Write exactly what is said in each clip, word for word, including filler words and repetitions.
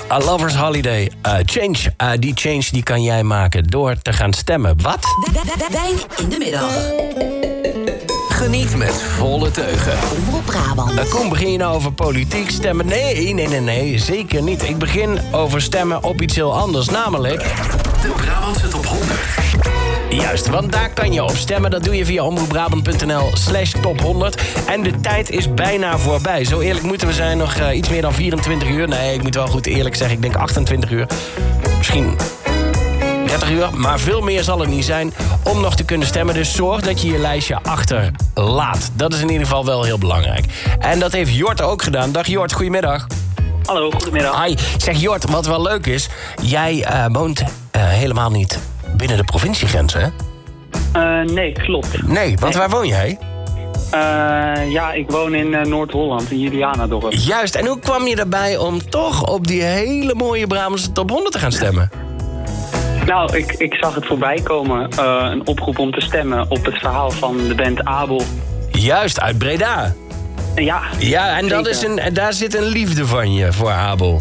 A Lover's Holiday. Uh, change. Uh, die change die kan jij maken door te gaan stemmen. Wat? Wijn in de middag. Geniet met volle teugen. Omroep Brabant. Uh, Kom, begin je nou over politiek stemmen? Nee, nee, nee, nee, zeker niet. Ik begin over stemmen op iets heel anders, namelijk... De Brabantse Top honderd. Juist, want daar kan je op stemmen. Dat doe je via omroepbrabant.nl slash top honderd. En de tijd is bijna voorbij. Zo eerlijk moeten we zijn, nog uh, iets meer dan vierentwintig uur. Nee, ik moet wel goed eerlijk zeggen, ik denk achtentwintig uur. Misschien dertig uur, maar veel meer zal het niet zijn om nog te kunnen stemmen. Dus zorg dat je je lijstje achterlaat. Dat is in ieder geval wel heel belangrijk. En dat heeft Jort ook gedaan. Dag Jort, goedemiddag. Hallo, goedemiddag. Hi, zeg Jort, wat wel leuk is, jij uh, woont uh, helemaal niet binnen de provinciegrenzen, hè? Uh, nee, klopt. Nee, want Nee. waar woon jij? Uh, ja, ik woon in uh, Noord-Holland, in Julianadorp. Juist, en hoe kwam je erbij om toch op die hele mooie Brabantse top honderd te gaan stemmen? Nou, ik, ik zag het voorbij komen. Uh, een oproep om te stemmen op het verhaal van de band Abel. Juist, uit Breda. Ja, Ja, en dat is zeker. een, en daar zit een liefde van je voor Abel.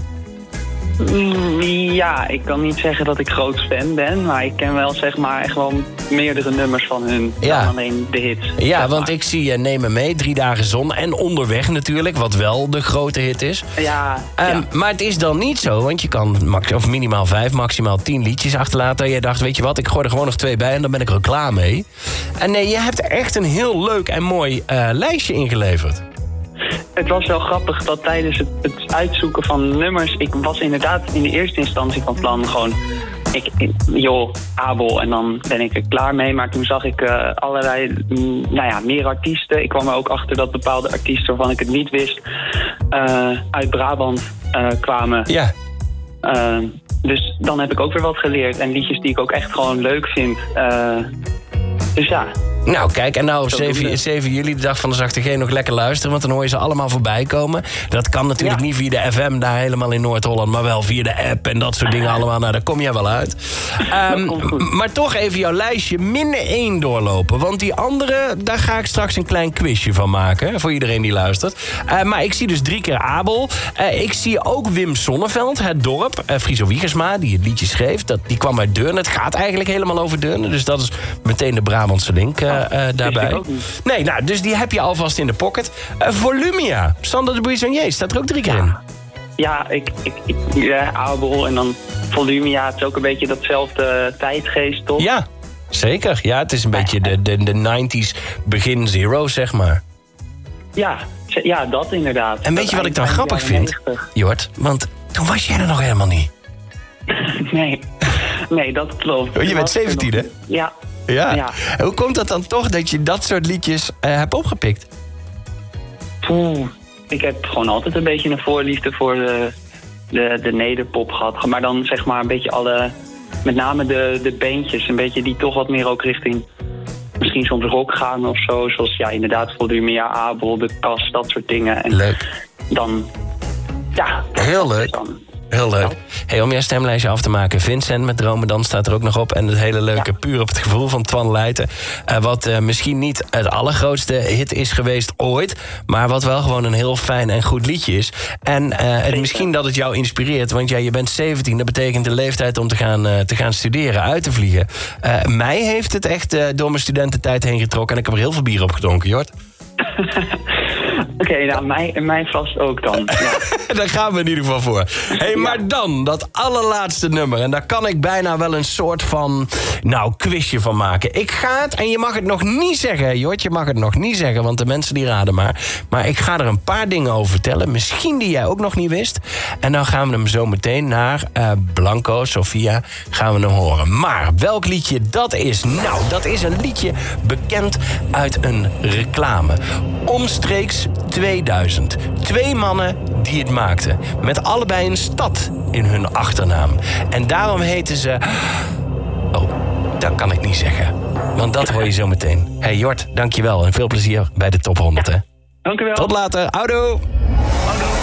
Mm, ja, ik kan niet zeggen dat ik groot fan ben, maar ik ken wel zeg maar echt wel meerdere nummers van hun Ja. dan alleen de hits. Ja, zeg want maar. ik zie je Neem Me Mee, Drie Dagen Zon en Onderweg natuurlijk, wat wel de grote hit is. Ja, Um, ja. Maar het is dan niet zo, want je kan max, of minimaal vijf, maximaal tien liedjes achterlaten. En jij dacht, weet je wat, ik gooi er gewoon nog twee bij en dan ben ik er klaar mee. En nee, je hebt echt een heel leuk en mooi uh, lijstje ingeleverd. Het was wel grappig dat tijdens het, het uitzoeken van nummers... Ik was inderdaad in de eerste instantie van plan gewoon... Ik, ik, joh, Abel, en dan ben ik er klaar mee. Maar toen zag ik uh, allerlei, mm, nou ja, meer artiesten. Ik kwam er ook achter dat bepaalde artiesten waarvan ik het niet wist... Uh, uit Brabant uh, kwamen. Ja. Uh, dus dan heb ik ook weer wat geleerd. En liedjes die ik ook echt gewoon leuk vind. Uh, dus ja... Nou, kijk, en nou op Zo doen we. zeven juli, de dag van de zachte G, nog lekker luisteren... want dan hoor je ze allemaal voorbij komen. Dat kan natuurlijk Ja. niet via de F M daar helemaal in Noord-Holland... maar wel via de app en dat soort dingen allemaal. Nou, daar kom jij wel uit. Um, komt goed. maar toch even jouw lijstje min één doorlopen. Want die andere, daar ga ik straks een klein quizje van maken... voor iedereen die luistert. Uh, maar ik zie dus drie keer Abel. Uh, ik zie ook Wim Sonneveld, Het Dorp. Uh, Friso Wiegersma, die het liedje schreef. Dat, die kwam uit Deurne. Het gaat eigenlijk helemaal over Deurne. Dus dat is meteen de Brabantse link uh, uh, daarbij. ik ook niet. Nee, nou, dus die heb je alvast in de pocket. Uh, Volumia, Sander de Buissonnier, staat er ook drie keer in. Ja, ik, ik, ik, ja, Abel en dan Volumia. Het is ook een beetje datzelfde tijdgeest, toch? Ja, zeker. Ja, het is een beetje de, de, de negentig begin zero, zeg maar. Ja, ja, dat inderdaad. En weet je wat ik dan Eind- grappig eind jaren vind, negentig. Jort? Want toen was jij er nog helemaal niet. Nee, nee, dat klopt. Je bent Was er zeventien, nog- hè? Ja. Ja. Ja. En hoe komt dat dan toch dat je dat soort liedjes uh, hebt opgepikt? Poeh, ik heb gewoon altijd een beetje een voorliefde voor de, de, de nederpop gehad. Maar dan zeg maar een beetje alle, met name de, de bandjes, een beetje die toch wat meer ook richting misschien soms rock gaan of zo. Zoals ja, inderdaad Volumia, Abel, De Kas, dat soort dingen. En Leuk. dan, ja. Heel leuk. Dan, Heel leuk. Hey, om jouw stemlijstje af te maken, Vincent met Dromen Dan staat er ook nog op. En het hele leuke Ja. Puur op het gevoel van Twan Leijten. Uh, wat uh, misschien niet het allergrootste hit is geweest ooit. Maar wat wel gewoon een heel fijn en goed liedje is. En uh, het, misschien dat het jou inspireert. Want ja, je bent zeventien. Dat betekent de leeftijd om te gaan, uh, te gaan studeren, uit te vliegen. Uh, mij heeft het echt uh, door mijn studententijd heen getrokken. En ik heb er heel veel bier op gedronken, Jort. Oké, okay, nou, mij, mij vast ook dan. Ja. Daar gaan we in ieder geval voor. Hey, maar dan, dat allerlaatste nummer. En daar kan ik bijna wel een soort van, nou, quizje van maken. Ik ga het, en je mag het nog niet zeggen, hè, Jort. Je mag het nog niet zeggen, want de mensen die raden maar. Maar ik ga er een paar dingen over vertellen. Misschien die jij ook nog niet wist. En dan gaan we hem zo meteen naar uh, Blanco, Sofia, gaan we hem horen. Maar welk liedje dat is? Nou, dat is een liedje bekend uit een reclame. Omstreeks tweeduizend. Twee mannen die het maakten. Met allebei een stad in hun achternaam. En daarom heten ze... Oh, dat kan ik niet zeggen. Want dat hoor je zo meteen. Hey Jort, dankjewel en veel plezier bij de top honderd, hè. Dank u wel. Tot later. Houdoe.